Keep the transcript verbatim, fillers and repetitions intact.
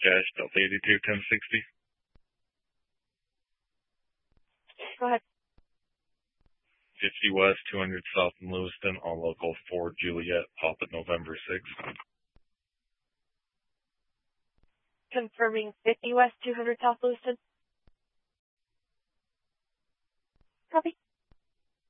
Cash, Delta eighty-two, ten sixty. Go ahead. fifty West, two hundred South in Lewiston, all local four Juliet, pop at November sixth. Confirming fifty West, two hundred South Lewiston. Copy.